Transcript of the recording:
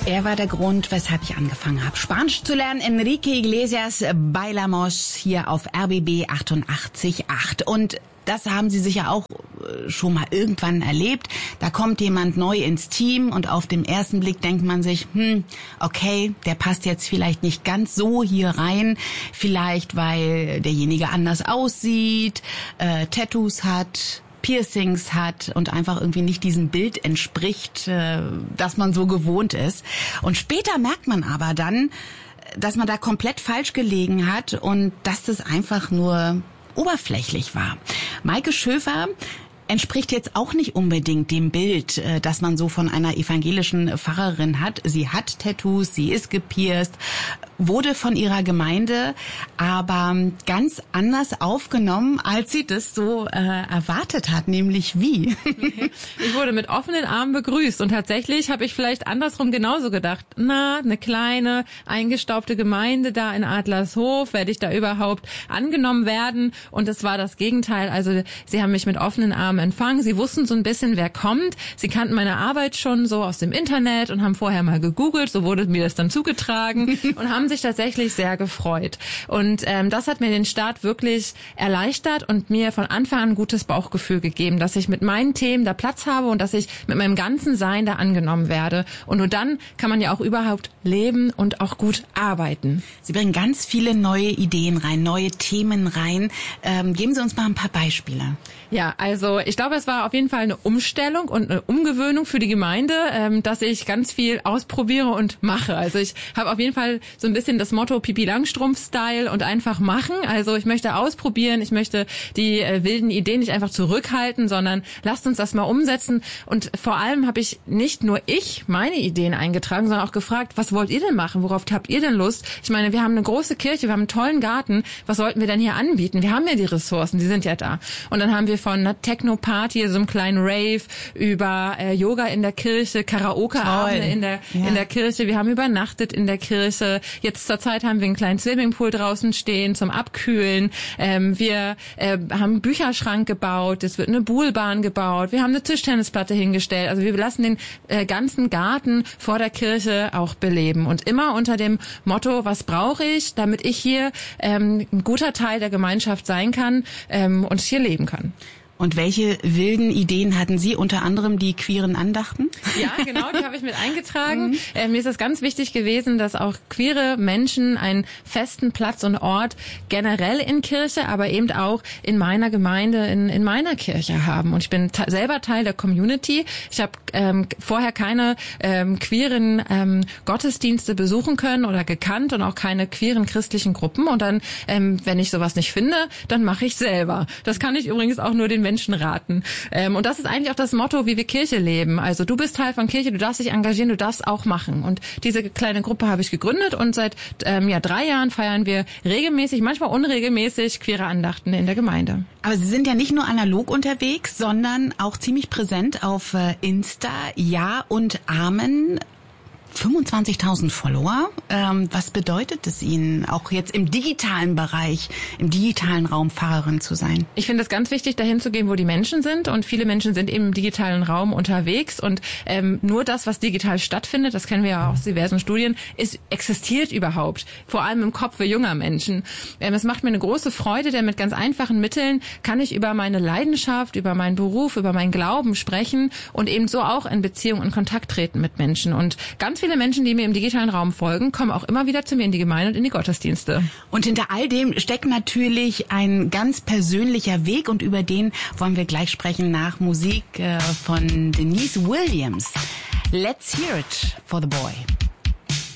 Er war der Grund, weshalb ich angefangen habe, Spanisch zu lernen. Enrique Iglesias, Bailamos, hier auf RBB 88.8. Und das haben Sie sicher auch schon mal irgendwann erlebt. Da kommt jemand neu ins Team und auf den ersten Blick denkt man sich, okay, der passt jetzt vielleicht nicht ganz so hier rein. Vielleicht, weil derjenige anders aussieht, Tattoos hat, Piercings hat und einfach irgendwie nicht diesem Bild entspricht, das man so gewohnt ist. Und später merkt man aber dann, dass man da komplett falsch gelegen hat und dass das einfach nur oberflächlich war. Maike Schöfer entspricht jetzt auch nicht unbedingt dem Bild, das man so von einer evangelischen Pfarrerin hat. Sie hat Tattoos, sie ist gepierst, wurde von ihrer Gemeinde aber ganz anders aufgenommen, als sie das so erwartet hat, nämlich wie? Ich wurde mit offenen Armen begrüßt und tatsächlich habe ich vielleicht andersrum genauso gedacht. Eine kleine, eingestaubte Gemeinde da in Adlershof, werde ich da überhaupt angenommen werden? Und es war das Gegenteil. Also sie haben mich mit offenen Armen empfangen. Sie wussten so ein bisschen, wer kommt. Sie kannten meine Arbeit schon so aus dem Internet und haben vorher mal gegoogelt. So wurde mir das dann zugetragen und haben sich tatsächlich sehr gefreut. Und das hat mir den Start wirklich erleichtert und mir von Anfang an ein gutes Bauchgefühl gegeben, dass ich mit meinen Themen da Platz habe und dass ich mit meinem ganzen Sein da angenommen werde. Und nur dann kann man ja auch überhaupt leben und auch gut arbeiten. Sie bringen ganz viele neue Ideen rein, neue Themen rein. Geben Sie uns mal ein paar Beispiele. Ja, also ich glaube, es war auf jeden Fall eine Umstellung und eine Umgewöhnung für die Gemeinde, dass ich ganz viel ausprobiere und mache. Also ich habe auf jeden Fall so ein bisschen das Motto Pipi Langstrumpf-Style und einfach machen. Also ich möchte ausprobieren, ich möchte die wilden Ideen nicht einfach zurückhalten, sondern lasst uns das mal umsetzen. Und vor allem habe ich nicht nur meine Ideen eingetragen, sondern auch gefragt, was wollt ihr denn machen? Worauf habt ihr denn Lust? Ich meine, wir haben eine große Kirche, wir haben einen tollen Garten. Was sollten wir denn hier anbieten? Wir haben ja die Ressourcen, die sind ja da. Und dann haben wir von einer Techno-Party, so einem kleinen Rave, über Yoga in der Kirche, Karaoke-Abende in der Kirche. Wir haben übernachtet in der Kirche. Jetzt zur Zeit haben wir einen kleinen Swimmingpool draußen stehen zum Abkühlen. Wir haben einen Bücherschrank gebaut. Es wird eine Buhlbahn gebaut. Wir haben eine Tischtennisplatte hingestellt. Also wir lassen den ganzen Garten vor der Kirche auch beleben. Und immer unter dem Motto, was brauche ich, damit ich hier ein guter Teil der Gemeinschaft sein kann und hier leben kann. Und welche wilden Ideen hatten Sie? Unter anderem die queeren Andachten? Ja, genau, die habe ich mit eingetragen. Mir ist es ganz wichtig gewesen, dass auch queere Menschen einen festen Platz und Ort generell in Kirche, aber eben auch in meiner Gemeinde, in meiner Kirche haben. Und ich bin selber Teil der Community. Ich habe vorher keine queeren Gottesdienste besuchen können oder gekannt und auch keine queeren christlichen Gruppen. Und dann, wenn ich sowas nicht finde, dann mache ich selber. Das kann ich übrigens auch nur den Menschen raten. Und das ist eigentlich auch das Motto, wie wir Kirche leben. Also du bist Teil von Kirche, du darfst dich engagieren, du darfst auch machen. Und diese kleine Gruppe habe ich gegründet und seit 3 Jahren feiern wir regelmäßig, manchmal unregelmäßig, queere Andachten in der Gemeinde. Aber Sie sind ja nicht nur analog unterwegs, sondern auch ziemlich präsent auf Insta. Ja und Amen. 25.000 Follower. Was bedeutet es Ihnen, auch jetzt im digitalen Bereich, im digitalen Raum Pfarrerin zu sein? Ich finde es ganz wichtig, dahin zu gehen, wo die Menschen sind. Und viele Menschen sind eben im digitalen Raum unterwegs. Und nur das, was digital stattfindet, das kennen wir ja aus diversen Studien, existiert überhaupt. Vor allem im Kopf junger Menschen. Es macht mir eine große Freude, denn mit ganz einfachen Mitteln kann ich über meine Leidenschaft, über meinen Beruf, über meinen Glauben sprechen und eben so auch in Beziehung, in Kontakt treten mit Menschen. Und ganz viele Menschen, die mir im digitalen Raum folgen, kommen auch immer wieder zu mir in die Gemeinde und in die Gottesdienste. Und hinter all dem steckt natürlich ein ganz persönlicher Weg und über den wollen wir gleich sprechen nach Musik von Denise Williams. Let's hear it for the boy.